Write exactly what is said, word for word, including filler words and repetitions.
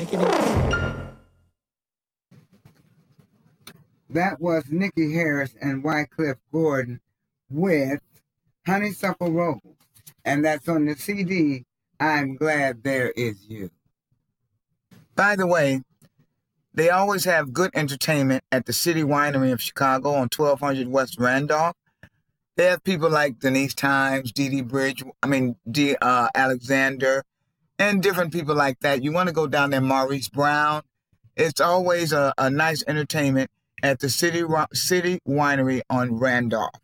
Make it. That was Nikki Harris and Wycliffe Gordon with Honeysuckle Rose. And that's on the C D, I'm Glad There Is You. By the way, they always have good entertainment at the City Winery of Chicago on twelve hundred West Randolph. They have people like Denise Times, Dee Dee Bridge, I mean, D. Uh, Alexander, and different people like that. You want to go down there, Maurice Brown. It's always a, a nice entertainment at the City City Winery on Randolph.